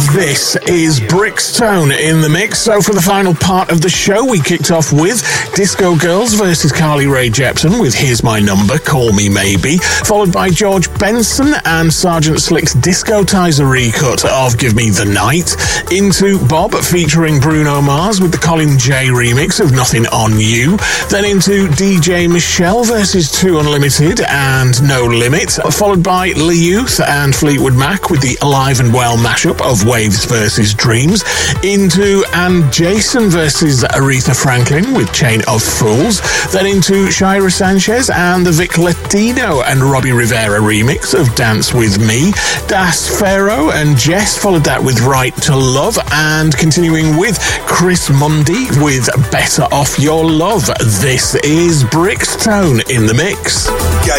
This is Brixtone in the mix. So for the final part of the show, we kicked off with Disco Girls versus Carly Rae Jepsen with Here's My Number, Call Me Maybe, followed by George Benson and Sergeant Slick's Discotizer recut of Give Me the Night, into Bob featuring Bruno Mars with the Colin J remix of Nothing on You, then into DJ Michelle versus Two Unlimited and No Limit, followed by Lee Youth and Fleetwood Mac with the Alive and Well mashup of Waves versus Dreams, into And Jason versus Aretha Franklin with Chain of Fools, then into Shira Sanchez and the Vic Latino and Robbie Rivera remix of Dance With Me. Das Pharaoh and Jess followed that with Right to Love, and continuing with Chris Mundy with Better Off Your Love. This is Brixtone in the mix. Got